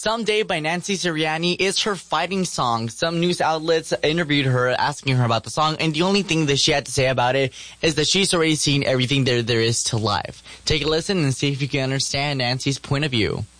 Someday by Nancy Sirianni is her fighting song. Some news outlets interviewed her asking her about the song, and the only thing that she had to say about it is that she's already seen everything there is to life. Take a listen and see if you can understand Nancy's point of view.